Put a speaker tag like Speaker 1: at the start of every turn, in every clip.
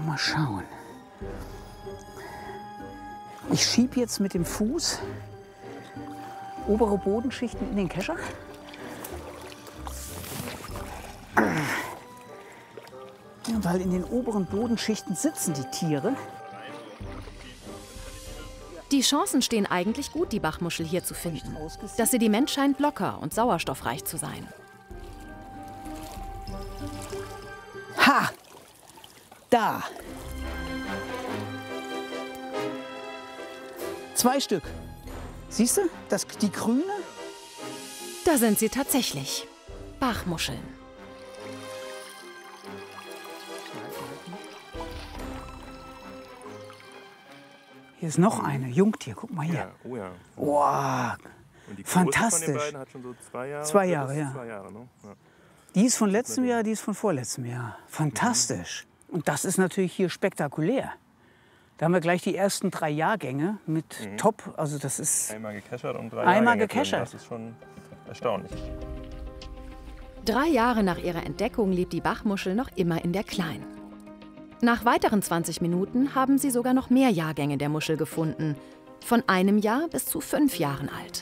Speaker 1: mal schauen. Ich schiebe jetzt mit dem Fuß obere Bodenschichten in den Kescher. Ja, weil in den oberen Bodenschichten sitzen die Tiere.
Speaker 2: Die Chancen stehen eigentlich gut, die Bachmuschel hier zu finden. Das Sediment scheint locker und sauerstoffreich zu sein.
Speaker 1: Ha! Da! 2 Stück. Siehst du, die grüne?
Speaker 2: Da sind sie tatsächlich. Bachmuscheln.
Speaker 1: Hier ist noch eine, Jungtier, guck mal hier.
Speaker 3: Ja, oh ja.
Speaker 1: Wow,
Speaker 3: Und die
Speaker 1: fantastisch.
Speaker 3: Von den beiden hat schon so 2 Jahre.
Speaker 1: 2 Jahre, ja.
Speaker 3: 2 Jahre, ne? Ja.
Speaker 1: Die ist von letztem Jahr, die ist von vorletztem Jahr. Fantastisch. Und das ist natürlich hier spektakulär. Da haben wir gleich die ersten 3 Jahrgänge mit Top. Also das ist
Speaker 3: Einmal gekeschert und 3
Speaker 1: einmal
Speaker 3: Jahrgänge drin.
Speaker 1: gekeschert.
Speaker 3: Das ist schon erstaunlich.
Speaker 2: 3 Jahre nach ihrer Entdeckung lebt die Bachmuschel noch immer in der Klein. Nach weiteren 20 Minuten haben sie sogar noch mehr Jahrgänge der Muschel gefunden. Von 1 Jahr bis zu 5 Jahren alt.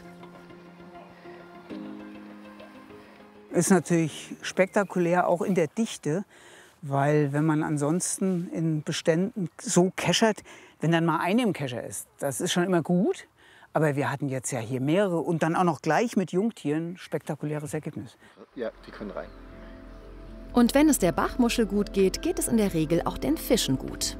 Speaker 1: Ist natürlich spektakulär, auch in der Dichte. Weil wenn man ansonsten in Beständen so keschert, wenn dann mal eine im Kescher ist, das ist schon immer gut. Aber wir hatten jetzt ja hier mehrere und dann auch noch gleich mit Jungtieren, spektakuläres Ergebnis.
Speaker 4: Ja, die können rein.
Speaker 2: Und wenn es der Bachmuschel gut geht, geht es in der Regel auch den Fischen gut.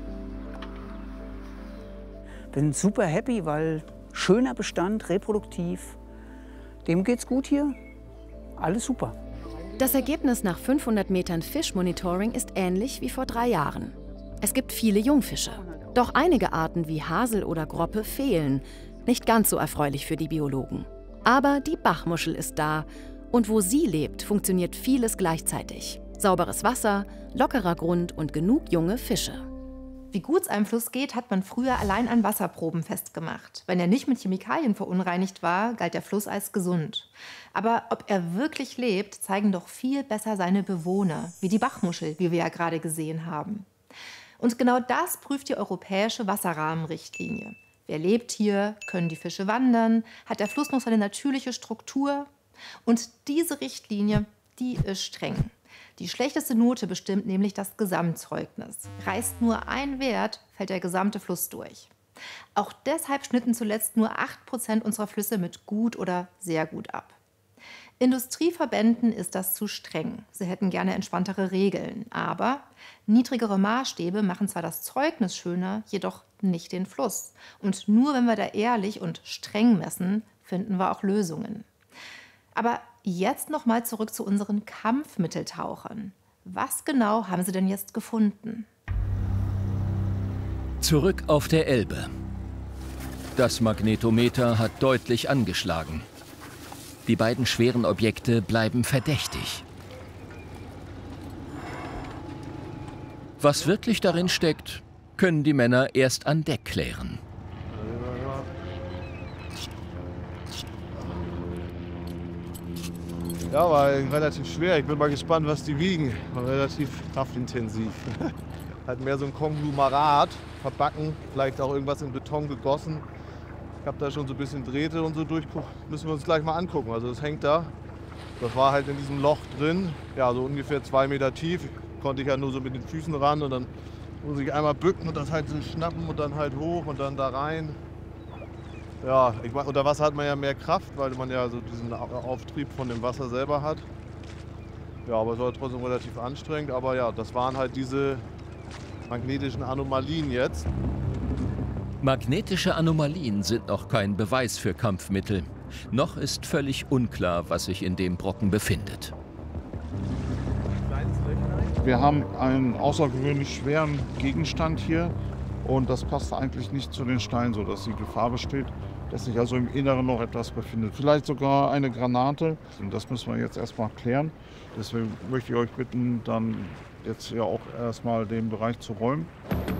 Speaker 1: Bin super happy, weil schöner Bestand, reproduktiv. Dem geht's gut hier. Alles super.
Speaker 2: Das Ergebnis nach 500 Metern Fischmonitoring ist ähnlich wie vor 3 Jahren. Es gibt viele Jungfische. Doch einige Arten wie Hasel oder Groppe fehlen. Nicht ganz so erfreulich für die Biologen. Aber die Bachmuschel ist da. Und wo sie lebt, funktioniert vieles gleichzeitig. Sauberes Wasser, lockerer Grund und genug junge Fische.
Speaker 5: Wie gut es einem Fluss geht, hat man früher allein an Wasserproben festgemacht. Wenn er nicht mit Chemikalien verunreinigt war, galt der Fluss als gesund. Aber ob er wirklich lebt, zeigen doch viel besser seine Bewohner, wie die Bachmuschel, wie wir ja gerade gesehen haben. Und genau das prüft die europäische Wasserrahmenrichtlinie. Wer lebt hier? Können die Fische wandern? Hat der Fluss noch seine natürliche Struktur? Und diese Richtlinie, die ist streng. Die schlechteste Note bestimmt nämlich das Gesamtzeugnis. Reißt nur ein Wert, fällt der gesamte Fluss durch. Auch deshalb schnitten zuletzt nur 8% unserer Flüsse mit gut oder sehr gut ab. Industrieverbänden ist das zu streng. Sie hätten gerne entspanntere Regeln. Aber niedrigere Maßstäbe machen zwar das Zeugnis schöner, jedoch nicht den Fluss. Und nur wenn wir da ehrlich und streng messen, finden wir auch Lösungen. Aber jetzt noch mal zurück zu unseren Kampfmitteltauchern. Was genau haben sie denn jetzt gefunden?
Speaker 6: Zurück auf der Elbe. Das Magnetometer hat deutlich angeschlagen. Die beiden schweren Objekte bleiben verdächtig. Was wirklich darin steckt, können die Männer erst an Deck klären.
Speaker 7: Ja, war relativ schwer. Ich bin mal gespannt, was die wiegen. War relativ kraftintensiv. Halt mehr so ein Konglomerat, verbacken, vielleicht auch irgendwas in Beton gegossen. Ich habe da schon so ein bisschen Drähte und so durchguckt. Müssen wir uns gleich mal angucken. Also das hängt da. Das war halt in diesem Loch drin. Ja, so ungefähr 2 Meter tief. Konnte ich ja nur so mit den Füßen ran und dann muss ich einmal bücken und das halt so schnappen und dann halt hoch und dann da rein. Ja, unter Wasser hat man ja mehr Kraft, weil man ja so diesen Auftrieb von dem Wasser selber hat. Ja, aber es war trotzdem relativ anstrengend. Aber ja, das waren halt diese magnetischen Anomalien jetzt.
Speaker 6: Magnetische Anomalien sind noch kein Beweis für Kampfmittel. Noch ist völlig unklar, was sich in dem Brocken befindet.
Speaker 8: Wir haben einen außergewöhnlich schweren Gegenstand hier und das passt eigentlich nicht zu den Steinen, sodass die Gefahr besteht, dass sich also im Inneren noch etwas befindet. Vielleicht sogar eine Granate. Und das müssen wir jetzt erstmal klären. Deswegen möchte ich euch bitten, dann jetzt ja auch erstmal den Bereich zu räumen.